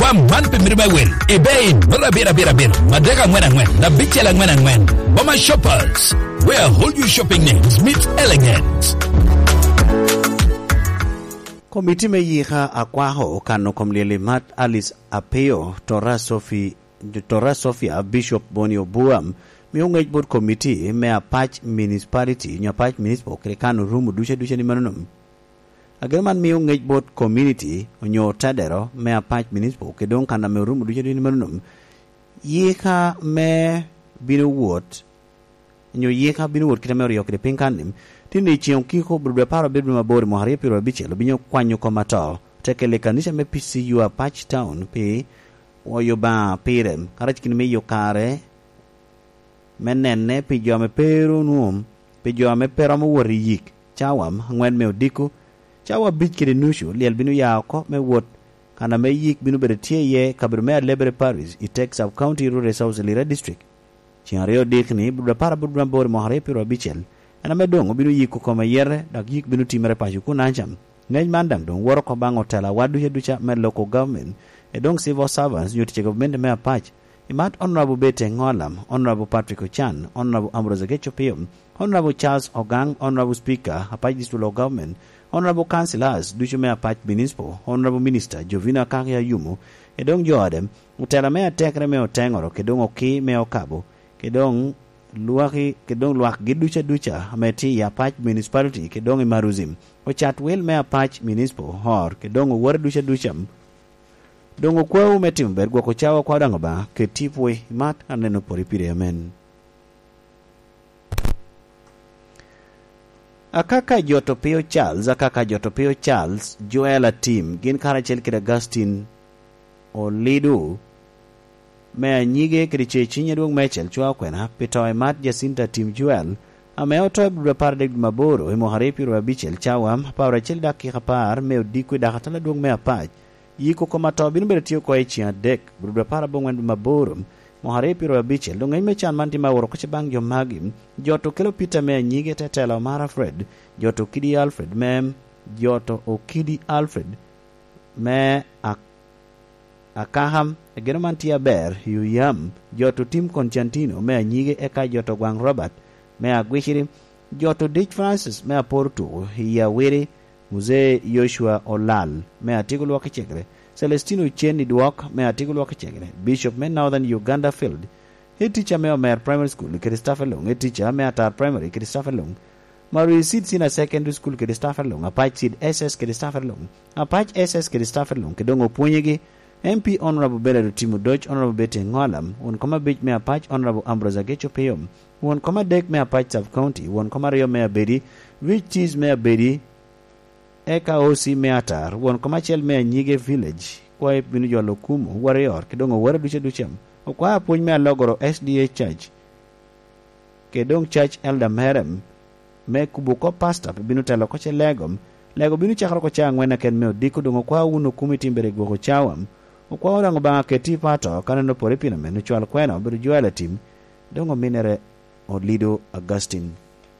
man pimriba wel ibein mara bira madega ngwen na bichela ngwen Boma Shoppers, where hold you shopping needs meet elegance. Komiti me yiha akwaho kano komliele mat Alice Apeo Tora Sofia Bishop Bonio Buam miungej board committee me a patch municipality nya patch municipal krekano rumu duche ni manunum. Agerman miungej board community onyo tadero me a patch municipal kedong kana me rumu duche ni manunum. Yiha me binu ward nyo yiha binu ward kita me oriyo kede pinkanim. Tini chiong kiko brude para bedru mabori mohari piro biche lobinyo kwanyo komato tekele kanisha me PCU a patch town pe oyo ba pirem karach kini me yokare menene pe jo me peru nuom pe jo me pero mo wori yik chawam ngwen me odiku chawa bich kide nushu liel binu yako me wot kana me yik binu bere tie ye kabru me lebre paris it takes up county rural south lira district chiareo dikni brude para bedru mabori mohari piro biche ana medong binu yiku koma yere dak yik binu timere paju kunancham ngej mandang dong woro ko bango tela wadu heducha me local government e dong civil servants yuti government me apach imat honorable bete ngolam honorable Patrick Ochan honorable Ambrose Gechopio honorable Charles Ogang honorable speaker apach district government honorable councillors duchu me apach municipal honorable minister Jovina Karia Yumu e dong jodem utela me atekre me otengoro ke dong oki me okabo ke dong luaki kedong luak giducha ameti ya patch municipality kedong imaruzim o chat wel me patch municipal hor kedong war ducham dongo kwa umetim bergo ko chawa kwa dangoba ke tipwe mat aneno poripire amen. Akaka Jotopeo Charles Joella team gin karachel kid Augustine Olido me nyige kriche chinye dong mechel chwa kwena pitoy mat Jacinta team Joel ameo toy bro parde maboro imo harepi ro bichel chawam pawra chel dakika par me odikwe dakatala dong me apaj yiko koma to bin bertio ko echi dek bro para bongwen maboro mo harepi ro bichel dong me chan manti maworo ko bang jo magim joto kelo Peter me nyige tetela mara Fred joto Kidi Alfred mem joto Okidi Alfred me akaham egeromantia ber yuyam joto tim Constantino me nyige eka joto gwang Robert me agwishiri joto Dich Francis me aporto ya were muze Joshua Olal me atigulu wakichegre Celestino Cheni Duok me atigulu wakichegre Bishop me Northern Uganda Field he teacher me Omer Primary School Christopher Long he teacher me atar Primary Christopher Long Marie Seed Sina Secondary School Christopher Long Apach Seed SS Christopher Long Apach SS Christopher Long kedongo punyege MP Honorable Bernard Timu Dodge Honorable Bete Ngolam won koma bich me apach Honorable Ambrose Gecho Peyom won koma dek me apach Sub County won koma rio me abedi which is me abedi eka osi me atar won koma chel me nyige village kwa binu jolo kumu warrior kedongo wara duchem okwa apuny me logoro SDA Church kedong Church Elder Merem me kubuko pastor binu telo koche lego binu chakro ko changwena ken me odiko dongo kwa uno kumiti mbere goko chawam okwa orango banga keti pato kanano poripina menu chwal kwena biru Joella team dongo minere Olido Augustine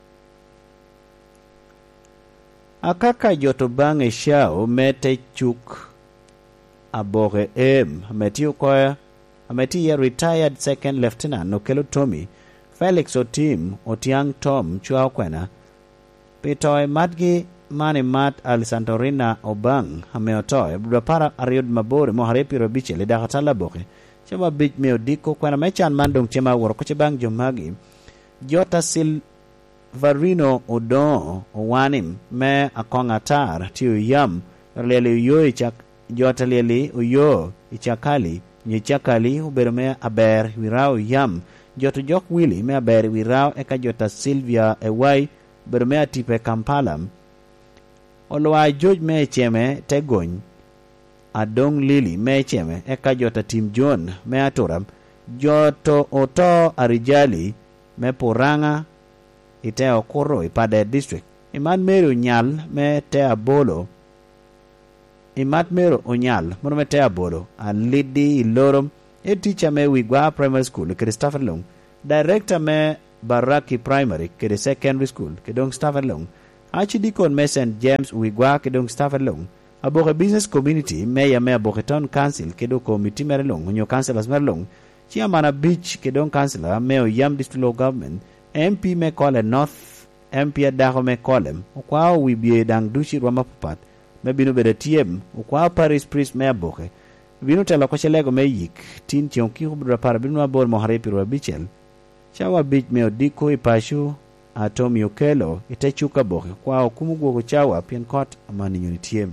akaka joto bange shao mete chuk aboge metio koya ameti ya retired second lieutenant Nokelo Tommy Felix Otim Otiang Tom chwa kwena pitoy matgi mane mat al Santorina Obang hameotoy budapara ariod mabore mo harepi robiche le dakatala boke chama bich me odiko kwena mechan mandong chema woro ko chebang jomagi jota Silvarino Odon owanim me akongatar tiu yam lele yo ichak jota lele uyo ichakali nyechakali uberme aber wirao yam joto jok wili me aber wirao eka jota Sylvia ewai berme atipe Kampala Olwa George me cheme tegony Adong Lily me cheme eka jota Tim John me atoram joto oto Arijali me Poranga ite okoro ipade district iman mero nyal me te abolo imat mero onyal mono me te abolo alidi ilorom e teacher me Wigwa Primary School Christopher Long director me Baraki Primary ke secondary school ke dong Stephen Long Archdeacon me St. James Wigwa ke dong Stephen Long aboke business community meya me aboke town council kedo committee merelong nyo councilors merelong chairman beach kedong councilor me Yam district law government MP me kole North MP adako me kolem kwa wibie dang dushi rwa mapapat me binu bede tiem kwa Paris priest me aboke binu telo kwa chelego me yik tin tiong kiku bidra para binu abor moharepi rwa bichel chawa bich me odiko ipashu Atomi Okelo itechuka boke kwa okumugo chawa pien kot amani unitiem.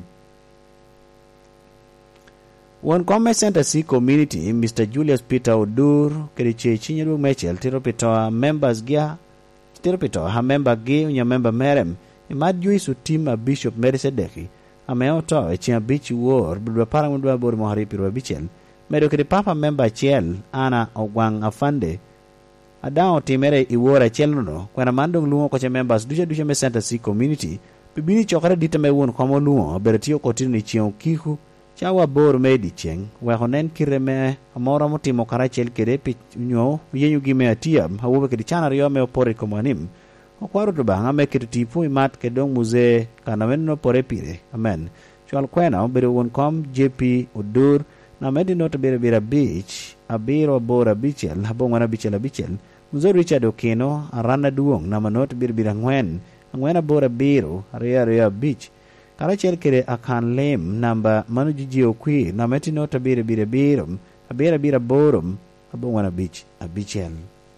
One comment center C community Mr. Julius Peter Odur keriche chinyeru mechel tiropito members gia tiropito ha member gi unya member merem imadjui su team Bishop Merisedeki ameoto echia beach war bidwa para mudwa bor moharipi rwa bichel medo kedi papa member chel ana ogwang afande adao timere iwora chelno kwana mandong luo ko che members duje me center C community bibini chokare ditame won komo luo beretio kotini chion kiku chawa bor medi cheng we honen kireme amora motimo karachel kede pinyo yenyu gime atiam hawobe kedi chana rio me opore komanim okwaro to banga me kitipu imat kedong muze kana wenno pore pire amen chwal kwena bere won kom JP Odur na medi not bere beach abiro bora bichel habongwana bichel Muzo Richard Okeno arana duong na manot birbira ngwen bora biro area beach karachel kere akan lem namba manujiji okwi na meti nota bire birum abira borum abongwana beach abichel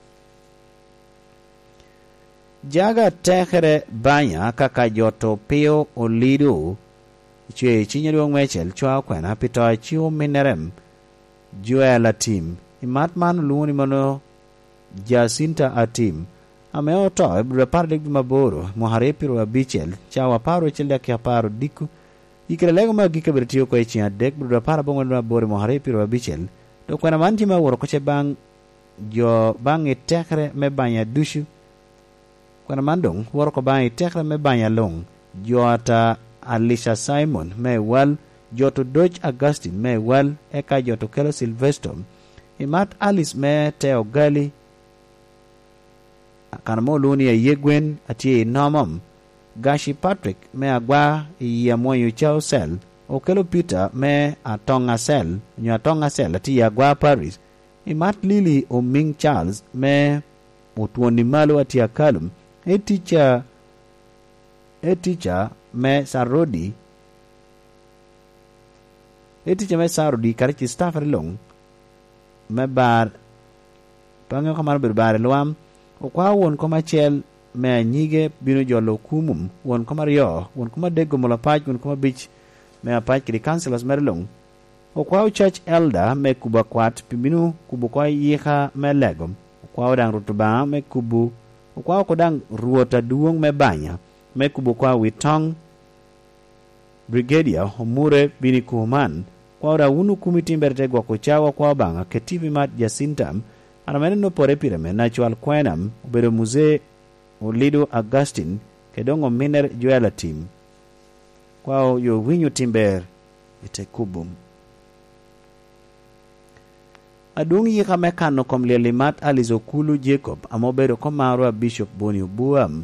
jaga tekere banya kaka joto pio olido chwe chinyeruong mechel chwa kwena pito chiwo minerem Joella team imatman luoni mano Jacinta atim ameoto ebra pardik maboro moharepi ro bichel chawa paro chelde ke paro diku ikrelego magika bertio ko echia dek bra para bongo maboro moharepi ro bichel to kwana manti ma woro ko che bang jo bang etekre me banya dushu kwana mandong woro ko bang etekre me banya long joata Alicia Simon me wal joto Dodge Augustine me wal eka joto Kelo Sylvester imat Alice me Teo Gali kanamo luni ya yegwen atie nomam Gashi Patrick me agwa ya moyo chao sel Okelo Peter me atonga sel nyatonga sel ati agwa Paris imat Lily Oming Charles me utwoni malo ati akalum e teacher me Sarodi karichi staff long me bar pango kamar berbare luam okwa won koma chel me nyige bino jolo kumum won koma rio won koma dego mola paj won koma beach me apaj kidi councilors merlong okwa church elder me kuba kwat pibinu kubu kwa yiha me legom okwa dang rutuba me kubu okwa ko dang ruota duong me banya me kubu kwa witong brigadier homure bini kuman kwa unu kumitimber gwa kuchawa kwa banga ketivi mat Jacintam anamene no pore pireme natural kwenam ubero muze Olido Augustine kedongo miner Joella team kwa yo winyu timber itekubum adungi kame kano komlele mat Alizokulu Jacob amobero komarwa Bishop Boni Obuam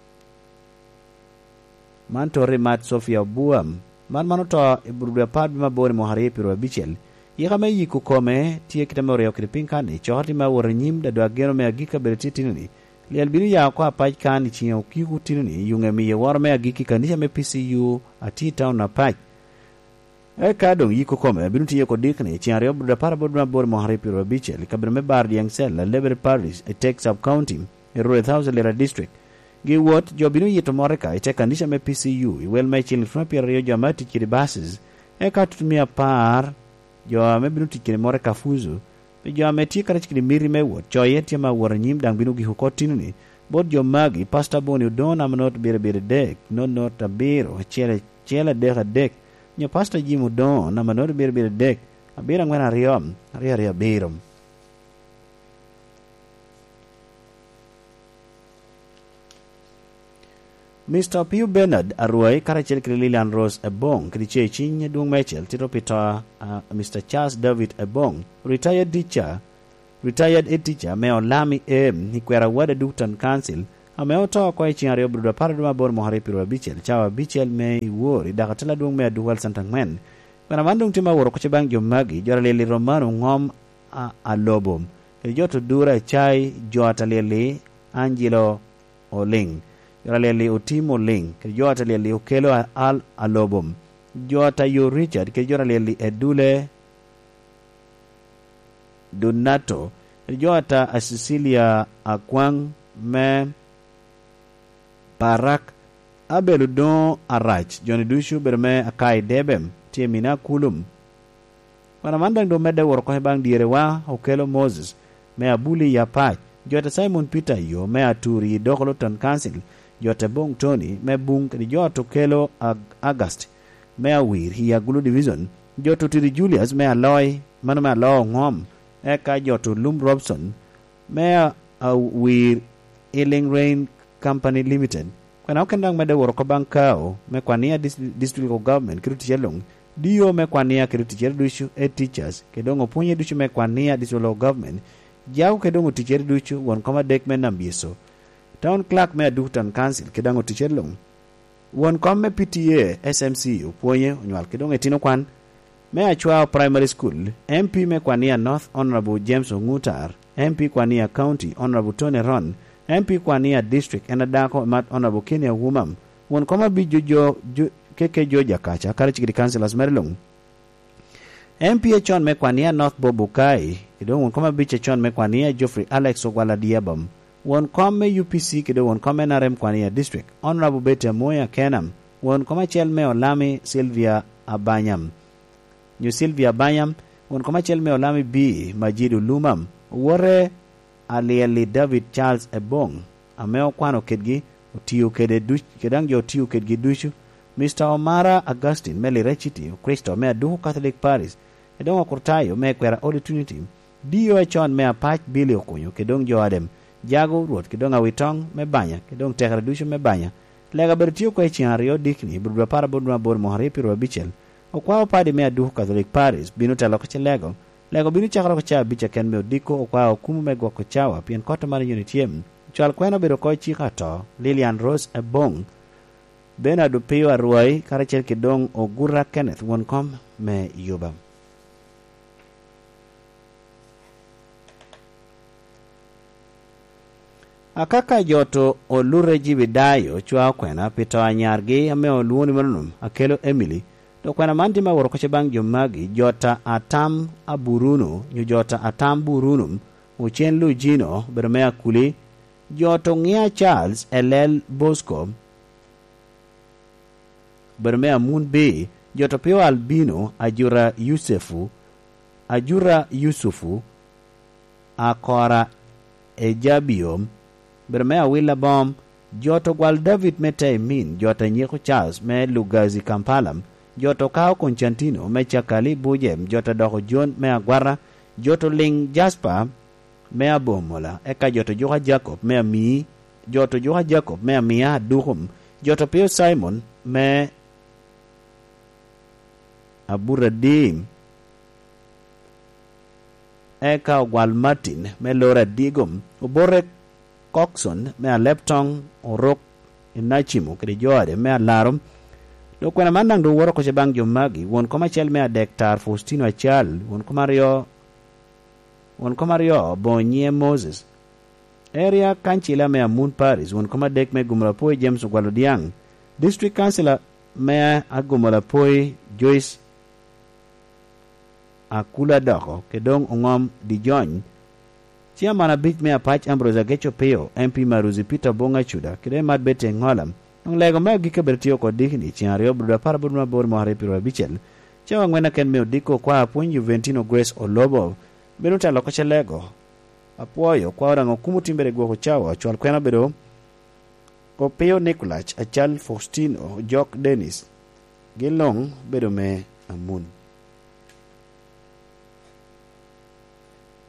mantore mat Sophia Obuam man manoto ibruda pad mabore moharepi ro bichel yikame yiku kome tie kitamore okipinka ni chohati ma wornyim da dwagero me agika beretinini lial binu ya kwa paj kan chinyo kiku tinini yunge mi yewar me agiki kanisha me PCU ati town na paj kadong yiku kome binu tiye ko dikni chiare obruda para bodma bore moharepi ro bichel kabere me bar yangsel la leber paris a tech sub county e ro 1000 lera district gi wot jobinu yito moreka ite kanisha me PCU iwel me chili fnapi rio jamati kiri bases katutumia par jo me binu tikire moreka fuzu jo me tikare chikiri miri me wot choyeti ma woranyim dang binu gi hukotinuni bod jo magi pastor Boni Odona manot bere dek not abiro chele dek nyo pastor Jim Odon na manot bere dek abira ngwana riom ria birom Mr. Pew Bernard Arway karachel Lilian Rose Ebong kriche chinye dung mechel tiro pita Mr. Charles David Ebong retired teacher me olami hikwera wade Duktan Council ameo to ko chiario bruda paraduma bor mohari piru bichel chawa bichel me wori daga tela dung me dual santangmen kana mandung tima woro ko chebang jomagi joraleli romano ngom a lobom joto dura chai jota leli Angelo Oling joraleli Otimo Ling jota leli Okelo al alobom jota yo Richard ke joraleli Edule Donato jota a Cecilia Akwang me Barak abelu don arach Johnny Dushu berme akai debem tiemina kulum wana mandang do medde wor ko hebang dire wa Okelo Moses me abuli ya pach jota Simon Peter yo me aturi Dokoloton Council jota Bong Tony me bung kedi jota Okelo August me awir hiya gulu division jota Tiri Julius me aloy mano me alo ngom eka jota Lum Robson me awir Ealing Rain Company Limited kana okendang mede woro ko bankao me kwania district government kiruti chelong dio me kwania kiruti chel dushu e teachers kedongo punye dushu me kwania district government jaw kedongo teacher dushu won koma dek men nambiso town clerk me Duton Council kedango teacher long won komme PTA SMC punye onywal kedongo etino kwan me achwa primary school MP me kwania North Honorable James Ongutar MP kwania County Honorable Tony Ron MP kwania district enadako mat Honorable Kenya Wumam won koma bi jojo keke joja kacha kare chikiri councilors merlong MP chon me kwania North Bobukai kido won koma bi chon me kwania Geoffrey Alex Ogwala Diabam won kome UPC kido won kome narem kwania district Honorable Bete Moya Kenam won koma chelme Olami Sylvia Abanyam New Sylvia Abanyam won koma chelme Olami B Majidu Lumam wore alieli David Charles Ebong ameo kwano kedgi utiyo kede dush kedangyo utiyo kedgi dushu Mr. Omara Augustine meli rechiti Kristo mea duhu Catholic Paris kedongo kurtayo mea kwera Holy Trinity diyo echon mea pach Billy Okunyo kedong jo adem jago ruot kedong awitong me banya kedong tekra dushu me banya lega bertiyo kwa ichingario dikni burba para burba bor mohari piru bichel okwao padi mea duhu Catholic Paris binu talo kache lego binu chakra kocha bicha ken me odiko okwao kumu me gwako chawa pien kota mani unitiem chwal kweno biro koi chika to Lilian Rose Ebong bena dupiyo arwai karachel kidong Ogura Kenneth wonkom me yuba akaka joto olure jibidayo chwa kwena pito anyargi ame oluoni manunum Akelo Emily to kwena mandima woro koche bang jomagi jota Atam Aburuno nyu jota Atam Burunum uchen Lujino bermea kuli joto Ngia Charles LL Bosco bermea Moon Bay joto Pio Albino Ajura Yusufu Akora Ejabiom bermea Willa Bom joto gwal David Mete Min jota Nyeko Charles me Lugazi Kampalam joto Kao Constantino me Chakali Bujem jota Doko John me Agwara joto Ling Jasper me Abomola eka joto Joha Jacob me Mi joto Joha Jacob me Mia Duhum joto Pio Simon me Aburadim eka gwal Martin me Laura Digum ubore Coxon me Leptong Orok Inachimu kede joade me Larum do kwena mandang do woro ko jebang jomagi won koma chel me Dektar Faustino Achal won komario Bonye Moses area kanchila me Moon Paris won koma dek me Gumalapoy James Gwalodiang district councilor me Agumalapoy Joyce Akula Doko kedong ongom Dijon Chiamana big me apach Ambrose Gecho Peo MP Maruzi Peter Bonga Chuda kede mat bete ngolam nong lego me gike bertio ko dikni chiario bruda para burma bor mohare piru bichel chawa ngwena ken me odiko kwa apun Juventino Grace Olobo benuta lokoche lego apoyo kwa rango kumutimbere gwo chawa chwal kwena bedo ko Peo Nicolach Achal Faustino Jock Dennis Gilong bedo me amun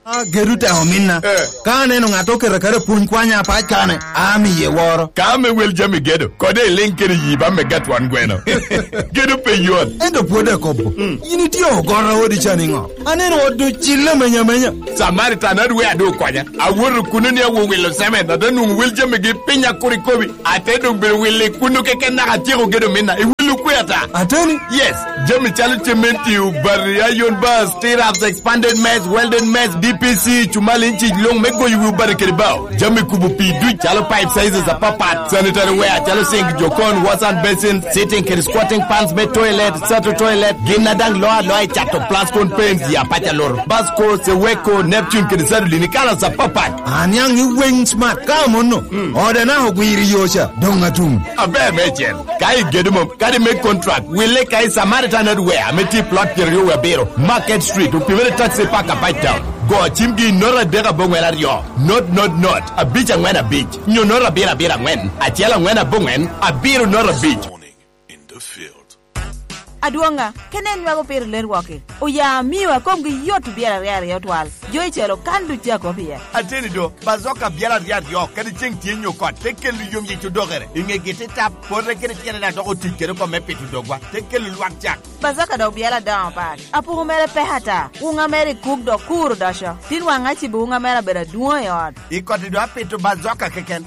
Geruta omina. Kane no ngato kere puny kwanya pa kane. Ami ye woro. Kame wel jami gedo. Kode linkere yiba me get one gweno. Gedo pe yon. Endo pode kobo. Yini tio gora odi chaningo. Aneno odu chile menya. Samaritan adwe ado kwanya. Awuru kunu ne wo welo seme na danu wel jami ge pinya kurikobi. Atedo be wele kunu keke na atiro gedo mina. Iwilu kuyata. Ateni? Yes. Jami chalitementi ubari ayon bus, stirrups, expanded mess, welded mess, DPC, chumalinchi long mego you ubari keribao. Jami kubupi du chalo pipe sizes a papat, sanitary wear, chalo sink, jokon, wash and basin, sitting, squatting pants, bed toilet, sato toilet, ginadang loa chato, plascon paints, ya pachalor, Basco, Seweko, Neptune, kerisadu linikana sa papat. Anyang you wing smart, come on no. Order now gwiri yosha, dongatum. Abe mechen, kai gedumum, kai make contract, wile kai Samaritan adware, meti plot period webero, Market Street, upimere taxi park a bite down. Go chimgi nora dega bongwela rio. Not. A beach and when a beach. You nora bira when. A chela when a bongwen. A beer nora beach. In the field. Aduanga, kenen wago per ler wake. O ya miwa komgi yotu biara riari yotwal. Joy chelo kandu chako pia. Ateni do, bazoka biara riari yo. Kani ching tienyo kwa. Teke lu yum yitu dogere. Inge gete tap. Pore kene tiene na doko tikere kwa mepe tu dogwa. Teke lu luak chak. Bazoka do biara down pad. Apu humere pehata. Unga mere kuk do kuru dasha. Tin wanga chibu unga mere bera duwa yod. Iko do apetu bazoka keken.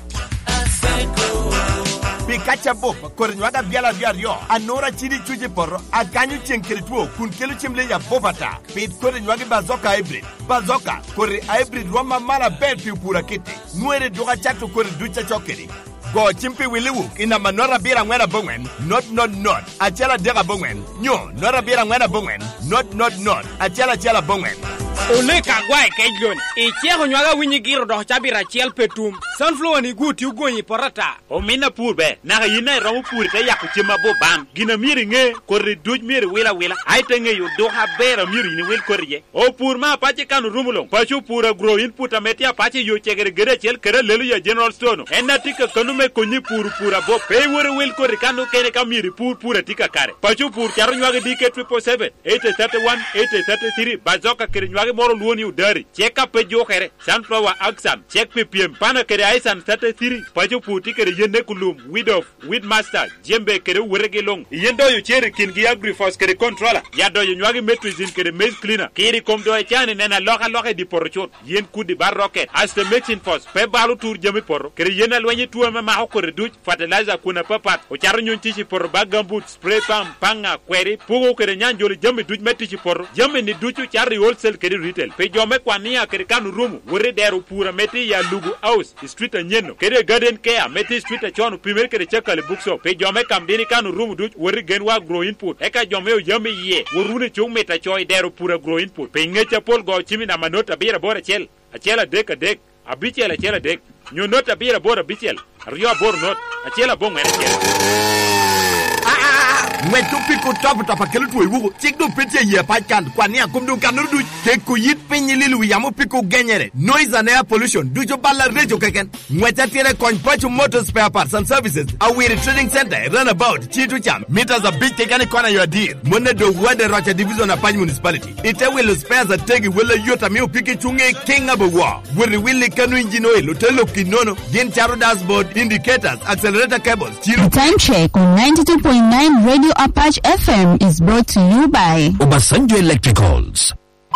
Pikacha bopa korenwaga biala biario anora chiri chuje porro akanyu chenkerituo kun kelu chimle ya bobata pit korenwaga bazoka hybrid bazoka kore hybrid roma mara bel pura kete nuere doga chatu kore ducha chokeri go chimpi wiliwu ina manora bira ngwera bongwen not achela dega bongwen nyo nora bira ngwera bongwen not achela bongwen Oleka gwai kejlon ichego nywaga winyi giro do chabira chiel petum sunflower ni guti ugonyi porata omina purbe na yina ramu pur te yakuchema bo bam gina miri nge korri duj miri wila aitenge yu do ha bera miri ni wil korje o pur ma pache kanu rumulong pachu pura grow input ametia pache yu chegere gere chel kere lelu ya general store enna tika kanu me konyi pura bo pe wore wil korri kanu kene kamiri pura tika kare pachu pur charo nywaga DK 777 831 833 bazoka kere nywaga moro luoni udari cheka pe jokere sunflower aksam check ppm pana kere aisan 33 pacho puti kere yende kulum weed master jembe kere werege long yendo yu chere kingi agriforce kere controller yado yu nywagi metrizin kere maize cleaner kiri komdo chane nena loka di porchot yen kudi bar rocket as mixing force pe balu tour jemi porro kere yena lwenye tuwa ma hokore duch fertilizer kuna papat o charo nyon tichi porro bagambut spray pump panga query pugo kere nyanjoli jemi duch metichi porro jemi ni duchu chari wholesale kere retail pe jome kwania kere kanu rumu wore deru pura meti ya lugu house street anyeno kere garden care meti street chonu pimer kere chakale bookshop pe jome kamdini kanu rumu duch wore genwa grow input eka jome o jame ye worune chung meta choy deru pura grow input pe ngecha pol go chimi na manota bira bora chel achela dek abichela chela dek nyonota bira bora bichel rio bor not achela bong ere chel Mwetu piko tapa kelu tuwe wugu Chikdo pete ye pachand Kwania kumdu kanuru Keku yit pinyi lilu yamu piko genyere Noise and air pollution Dujo bala rejo keken Mweta tire kony pachu motor spare parts and services Awiri trading center Runabout Chitu cham Meters a big kekani kona your deal Mwene do wade rocha division of Panj municipality Ite wile spares a tegi wile yota miu piki chunge king abawa Wiri wili kanu engine oil Utelo kinono Gin charo dashboard Indicators Accelerator cables Chiru Time check on 92.9 Radio Apache FM is brought to you by Obasanjo Electricals.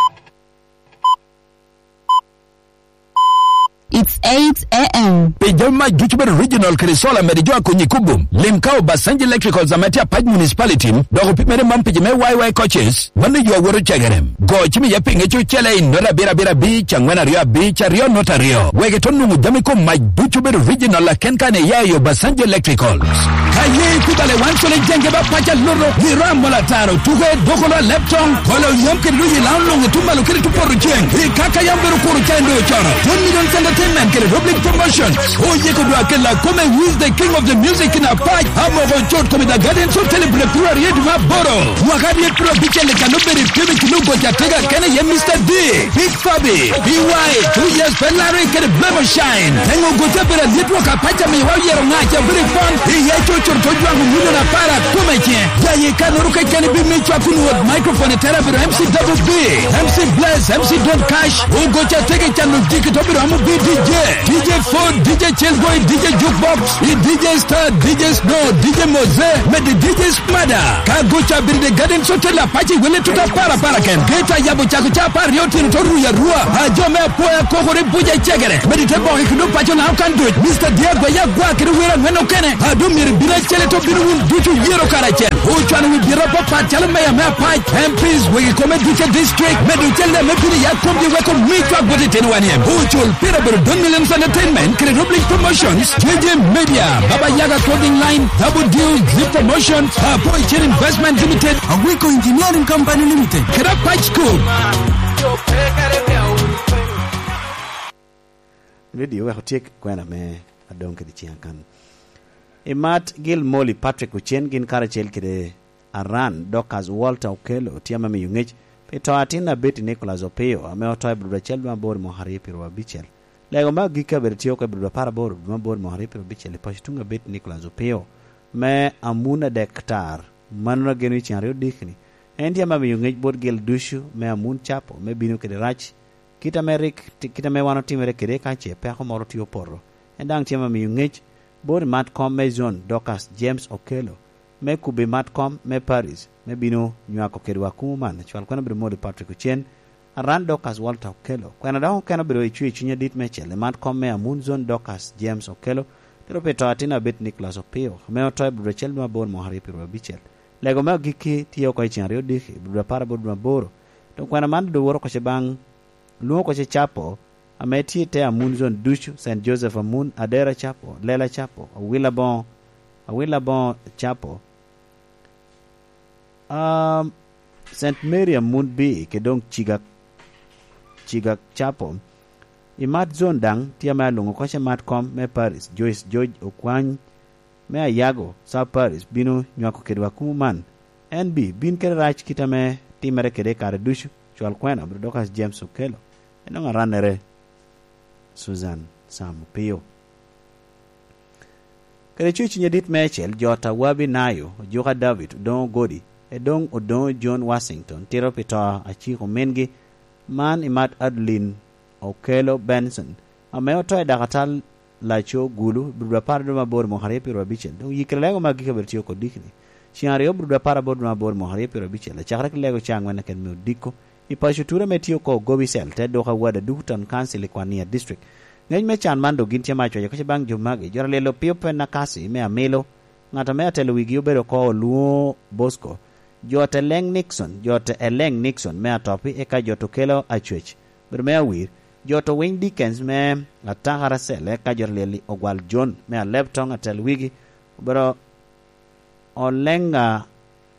It's 8 a.m. Pejama Juchber Regional Krisola Merijua Kunyikubum. Limkao Obasanjo Electricals Amatia Paj Municipality. Dogo Pimere Mampijime YY coaches. Wanda you are Wuru Chagarem. Go Chimi Yaping Echu Chele in Nora Bira Beach and Wena Rio Beach Rio Notario. Wegetonu Mujamiko my Juchber Regional Kenkane Yayo Obasanjo Electricals. Kaye Kutale Wansole Jengeba Pacha Luro. Hirambola Taro. Tuge Dokola Lepton. Kolo Yomke Luyi Lanlong Tumba Lukiri Tuporu Cheng. Kaka Yamburu Kuru Chendo Chara. 1 million Entertainment ke Republic Promotions. Oye ko dwa ke la come who is the king of the music in Apach. Amo go chot ko da garden so celebrate February de Maboro. Wakati pro bichele kanobere kebe kinugo jatega kene ye Mr. D. Big Fabi. BY 2 years Ferrari ke Blemo Shine. Tengo go tebere network apacha me wa yero ngacha very fun. Ye chocho tojwangu muno na para kumeche. Ya ye kanuruka kene bi mecho kunu microphone therapy MC Double B. MC Bless, MC Don't Cash. Ugo chatege chanu diki tobiro amu B DJ. DJ Ford, DJ Chillboy, DJ Jukebox. DJ Star, DJ Snow, DJ Mose. Med DJ Smada. Kagucha birde garden sote la pachi wele tuta para ken. Geta yabo chako chapa rioti ntoru ya rua. Ajome poya kokore buja chegere. Med tebo hikudu pacho na can do it. Mr. Diego ya gwa kiru wira mweno kene. Adu miri bira chele to biru duchu yero karachen. Uchwani wibira papa chale meya mea pach. MPs wegi kome duche district. Med uchele mepiri ya kumbi weko mitwa gote tenu waniem. Uchul pira biru Don Millions Entertainment. Kere Republic Promotions. JJ Media. Baba Yaga Clothing Line. Double Deal. Zip Promotions. Boy Chain Investment Limited. Awiko Engineering Company Limited. Kera Pach School. Video we hotiek kwena me adonke di chiankan. Imat Gil Molly Patrick Uchien gin karachel kide Aran Dokas Walter Okelo tiama me yungech peto atina beti Nicholas Opeo ame otoy bluda chel mabor mohari pirwa bichel. Lego ma gika bertio ke bluda para bor mabor mohari pirwa bichel pastunga beti Nicholas Opeo me amuna dektar manna genu chiario dikni. Endi ama me yungech bor Gil Dushu me amun chapo me binu kide rach kita me wano timere kede kache peko moro tiyo porro. Endang tiama mi yungech bori matcom me zone Dokas James Okelo me kubi matcom me Paris me bino nyuako kede wakumu man chwal kwena biro modi Patrick Uchien Aran Dokas Walter Okelo kwena daho kena biro ichue chunya dit mechele matcom me amun zone Dokas James Okelo pero peto atina bit Nicholas Opeo me otoy biro chel mabor mohari piro bichel lego me giki tiyo kwa ichingario diki biro para boro maboro to kwena mando do woro kwa shebang luo ko chapo ameti te amun zone Dushu St Joseph amun Adera chapo Lela chapo Willabon chapo St Mary amun B kedong chigak chapo imat zone dang tiama lungo ko matcom me Paris Joyce George Okwany me Ayago sa Paris binu nyako kedwa kuman NB bin kerach kitame timere kede kare Dushu chwal kwena Dokas James Okelo enonga ranere Susan Sam Pio kare chuchi nyedit mechel jota wabi nayo joka David don Godi edong odon John Washington tiro pito achiko mengi man imat Adlin Okelo Benson ameo toy dakatal lacho gulu bruda pardo mabor mohare piro bichel don yikrelego magika bertio ko dikni chiario bruda para bod mabor mohare piro bichel chakrak lego changwana ken me diko ipashutura metio ko Gobisel te doka wada Duhton Council Kwania District ngeny me chan mando gintie macho ya kache bang jumage jora lelo piope na kasi me amelo ngata me atelo wigi obero ko luo Bosco jote eleng Nixon me atopi eka joto Kelo achwech ber me awir joto Wayne Dickens me atahara sele ka jora leli ogwal John me a leptong atelo wigi obero olenga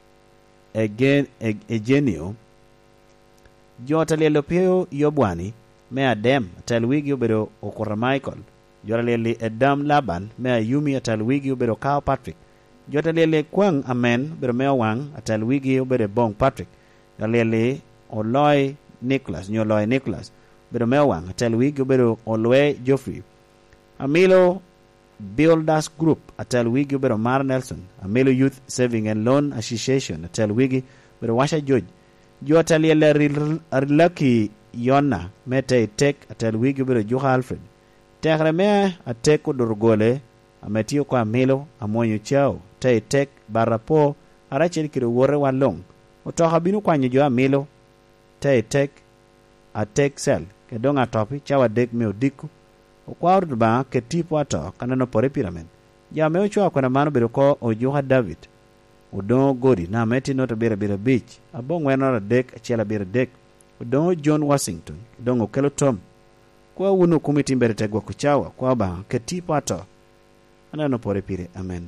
egenio jota lelo pio yobwani me adem talwigi obero okora Michael jota lele Edam Laban me Yumi talwigi obero Kao Patrick jota lele kwang amen bero me wang talwigi obero Bong Patrick jota lele Oloy Nicholas bero me wang talwigi obero Olwe Geoffrey Amilo Builders Group atalwigi obero Mar Nelson Amilo Youth Saving and Loan Association atalwigi bero Washa George jota lele Lucky Yona mete tek atalwigi biro Juha Alfred tekre me ateko dorgole ametio kwa Milo amonyo chao te tek barapo arachel kiro wore walong otoka binu kwa nyojo Milo te tek atek sel kedonga topi chawa dek me odiku okwar ba ke tipo ato kanano pore pyramid ya me ocho kwa mano biro ko ojuha David udon Godi na meti nota bira beach abong wenora dek achela bira dek udon John Washington udon Okelo Tom kwa uno kumiti mbere tegwa kuchawa kwa ba ketipo ato anano pore pire amen.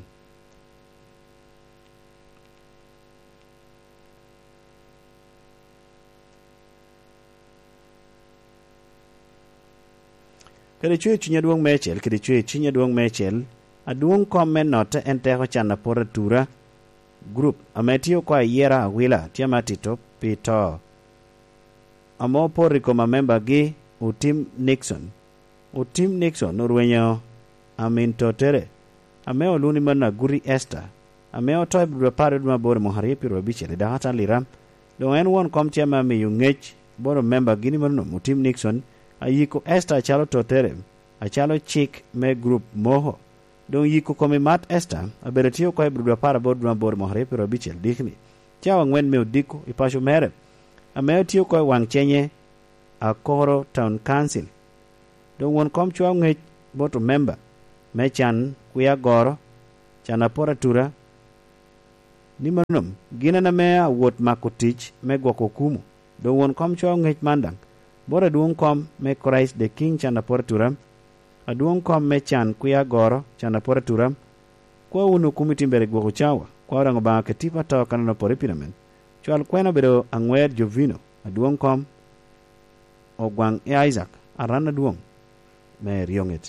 Kede chwe chinya duong mechel, kede chwe chinya duong mechel, aduong kom men note enteko chana pora tura, group, ametio kwa yera awila, tiama tito, pito. Amo pori koma member gi, utim Nixon, urwenyo, amin totere, ameo luni mana guri Esther, ameo toy bidwa pare duma bore mohari piro bichele, da hata liram, do en won kom tiama mi yungech, boro member gini mano, utim Nixon, ayiko Esther achalo totere, achalo chik me group moho, don yiko komi mat Esther, aberetio kwa bidwa pare duma bore mohari piro bichele, dikni, tiawa ngwen me udiko, ipasho mere, ameo tiyo kwa wang chenye, Akoro Town Council. Don won kom chwa ngech boto member mechan kuya goro chana pora tura ni manum gina na mea wot makotich me gwako kumu. Don won kom chwa ngech mandang bora duong kom me Christ the King chana pora tura aduong kom mechan kuya goro chana pora tura kwa unu kumitimbere gwako chawa kwa rango ba ketipa to kanana pori pinamen chwal kwena bedo angwer Jovino aduong kom Ogwang Isaac arana duong me rionget.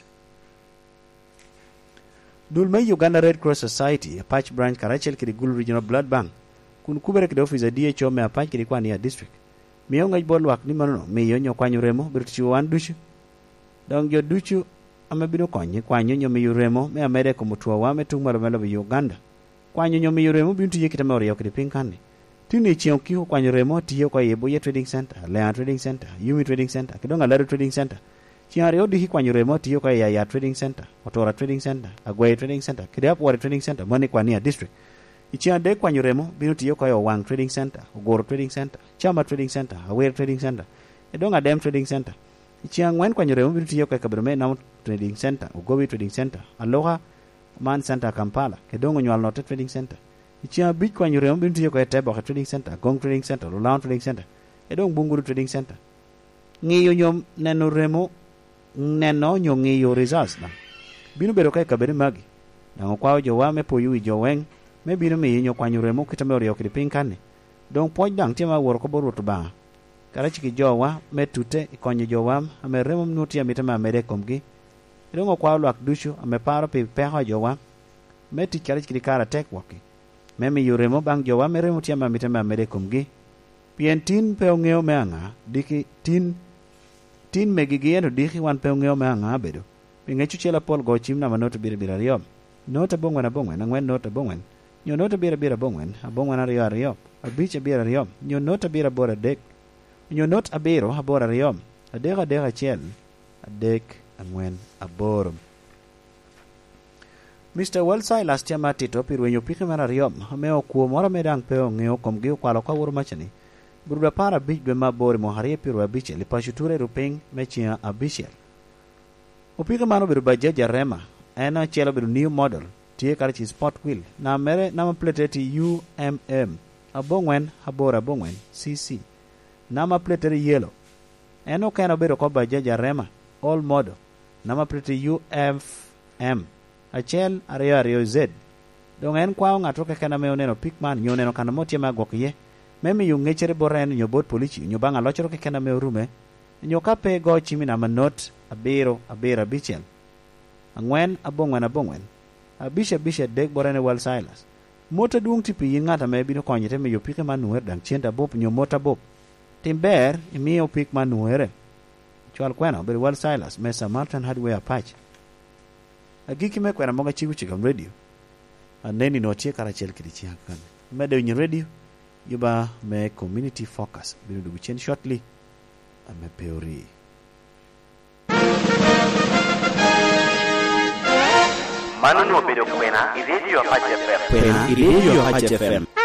Dulme Uganda Red Cross Society Apache branch Karachel kidi Gulu Regional Blood Bank kun kubere kidi office DHO me Apache kidi kwa niya district miyo ngaj bolwak ni manono miyo nyo kwanyo remo birtichi wan duchu dong jo duchu ame bino konye kwanyo nyo miyo remo me amede kumutua wame tung maromelo bi Uganda kwanyo nyo miyo remo bintu ye kitame oriyo kidi pinkane tuni chiyo kiho kwanyo remo tiyo kwa Yeboye Trading Center, Leon Trading Center, Yumi Trading Center, Kidonga Laro Trading Center. Chiari odi kwanyo remo tiyo kwa Yaya Trading Center, Otora Trading Center, Agway Trading Center, Kideapware Trading Center, Mani kwa Nia District. Ichiya de kwanyo remo binu tiyo kwa Owang Trading Center, Ogoro Trading Center, Chama Trading Center, Aware Trading Center, Kidonga Dem Trading Center. Ichiya ngwen kwanyo remo binu tiyo kwa Kabrome Nam Trading Center, Ugobi Trading Center, Aloha Man Center Kampala, Kidongo Nyual Note Trading Center. Ichiya big kwanyo remo binu tiyo kwa Tebo Trading Center, Gong Trading Center, Lulan Trading Center, Edong Bunguru Trading Center. Ngiyo nyom neno remo neno nyongi yo results na binu bedo kai kabere magi na ngokwa jo wa me poyu jo weng me binu me nyo kwanyo remo kitame oriyo kidi pinkane don poj dang tema wor ko boru to ba kara chiki jo wa me tute ikonyo jo wa ame remo mnuti amitama amede komgi don ngokwa lwak dushu ame paro pe peho jo wa me ti kara chiki kara tek waki me mi yo remo bang jo wa me remo tiama amitama amede komgi pien tin pe ongeo me anga diki tin megigieno diki wan pe ongeo me anga bedo pinge chuchela pol go chimna manota bira riom nota bongwen angwen nota bongwen nyo nota bira bongwen abongwen ariyo abiche bira riom nyo nota bira bora dek nyo not abiro abora riom adeka chel adek angwen aboro. Mr. Welsai last year matito pirwenyo pike mara riom ameo kuo mora medang pe ongeo komgi kwalo kwa wuro machani Buruda para bich be mabore mohari piru abiche li pashuture rupeng mechia abiche. Upika mano biru bajaja rema ena chela biru new model tie karachi sport wheel na mere nama plateti UMM abongwen habora bongwen CC nama plateti yellow eno kena biru ko bajaja rema all model nama plateti UFM achel ariyo Z dong en kwao ngatoke kena meoneno pikman nyoneno kana motie magwokye memi yung ngechere boren nyo bot polici nyo banga lochero ke kena meurume nyo kape go chimi na manot abira bichel angwen abongwen abisha dek borene wal silas mota duong tipi yin ngata me bino konyete me yo pike manuer dang chienta bop nyo mota bop timber imi yo pik manuere chwal kwena beri wal silas mesa Martin Hardware Apache agiki me kwena monga chigam radio aneni notie karachel kirichi hakan mede unyi radio Yuba me community focus. Binu dugu chen shortly. Ame peori. Manu no bedo kwena. Iredio Apache FM. Kwena iredio Apache FM.